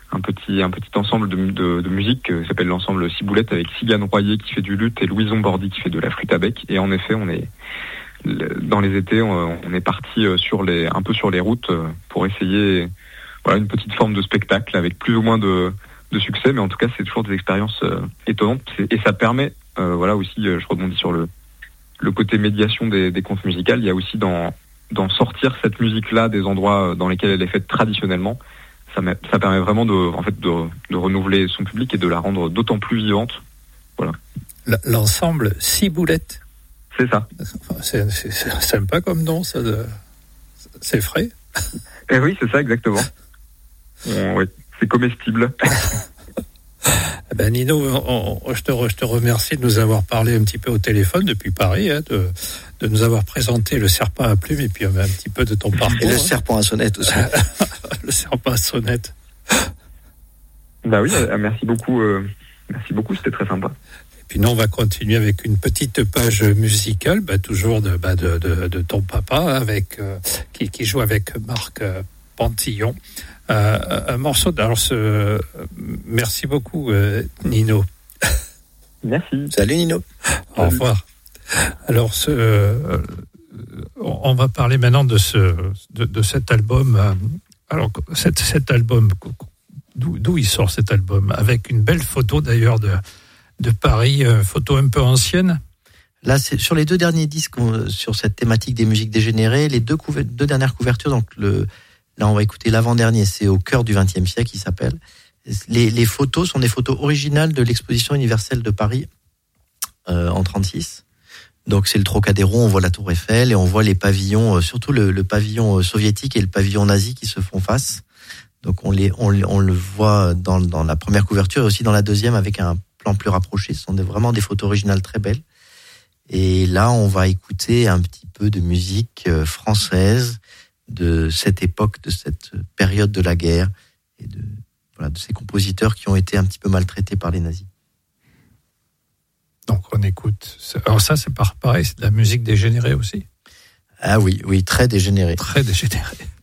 petit ensemble de musique qui s'appelle l'ensemble Ciboulette, avec Cigane Royer qui fait du luth et Louison Bordy qui fait de la flûte à bec. Et en effet, dans les étés, on est parti un peu sur les routes pour essayer une petite forme de spectacle avec plus ou moins de succès, mais en tout cas c'est toujours des expériences étonnantes et ça permet aussi, je rebondis sur le côté médiation des contes musicales. Il y a aussi d'en sortir cette musique-là des endroits dans lesquels elle est faite traditionnellement. Ça permet vraiment de renouveler son public et de la rendre d'autant plus vivante. Voilà. L'ensemble Ciboulette. C'est ça. C'est sympa comme nom, ça. C'est frais. Eh oui, c'est ça, exactement. Oui, c'est comestible. Nino, je te remercie de nous avoir parlé un petit peu au téléphone depuis Paris, de nous avoir présenté le serpent à plumes et puis un petit peu de ton parcours. Et le serpent à sonnette aussi. Le serpent à sonnette. Bah oui, merci beaucoup, c'était très sympa. Et puis nous, on va continuer avec une petite page musicale, toujours de ton papa, qui joue avec Marc Pantillon. Un morceau merci beaucoup Nino. Merci. Salut Nino. Au revoir. Alors on va parler maintenant de cet album. Alors cet album, d'où il sort cet album, avec une belle photo d'ailleurs de Paris, photo un peu ancienne. Là, c'est sur les 2 derniers disques sur cette thématique des musiques dégénérées, les deux dernières couvertures, donc là, on va écouter l'avant-dernier, c'est Au cœur du XXe siècle, il s'appelle. Les photos sont des photos originales de l'exposition universelle de Paris en 1936. Donc c'est le Trocadéro, on voit la Tour Eiffel et on voit les pavillons, surtout le pavillon soviétique et le pavillon nazi qui se font face. Donc on le voit dans la première couverture et aussi dans la deuxième avec un plan plus rapproché. Ce sont vraiment des photos originales très belles. Et là, on va écouter un petit peu de musique française de cette époque, de cette période de la guerre et de ces compositeurs qui ont été un petit peu maltraités par les nazis. Donc on écoute. Alors ça, c'est pareil, c'est de la musique dégénérée aussi. Ah oui, très dégénérée. Très dégénérée.